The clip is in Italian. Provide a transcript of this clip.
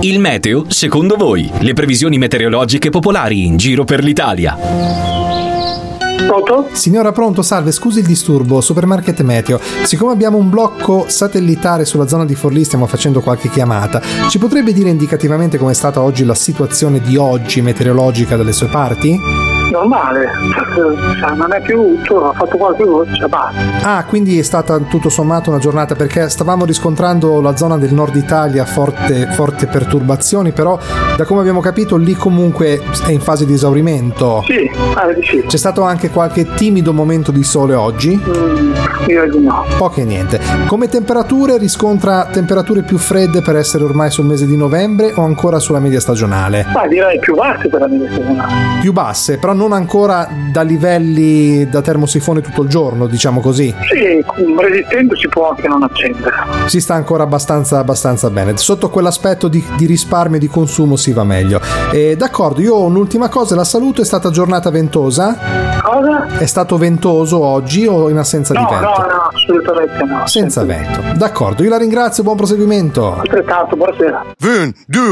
Il meteo, secondo voi? Le previsioni meteorologiche popolari in giro per l'Italia. Pronto? Signora, pronto, salve, scusi il disturbo, Supermarket Meteo. Siccome abbiamo un blocco satellitare sulla zona di Forlì, stiamo facendo qualche chiamata. Ci potrebbe dire indicativamente com'è stata oggi la situazione di oggi meteorologica dalle sue parti? Normale, non è piovuto, ha fatto qualche goccia, basta. Ah, quindi è stata tutto sommato una giornata, perché stavamo riscontrando la zona del nord Italia forte perturbazioni, però da come abbiamo capito lì comunque è in fase di esaurimento. Sì, sì. C'è stato anche qualche timido momento di sole oggi? Io di no. Poche e niente. Come temperature riscontra temperature più fredde per essere ormai sul mese di novembre o ancora sulla media stagionale? Ma direi più basse per la media stagionale. Più basse, però non ancora da livelli da termosifone tutto il giorno, diciamo così. Sì, resistendo si può anche non accendere. Si sta ancora abbastanza bene. Sotto quell'aspetto di risparmio e di consumo si va meglio. D'accordo, io ho un'ultima cosa, la saluto. È stata giornata ventosa? Cosa? È stato ventoso oggi o in assenza di vento? No, assolutamente no. Senza vento. D'accordo, io la ringrazio, buon proseguimento. Altrettanto, buonasera. 1, 2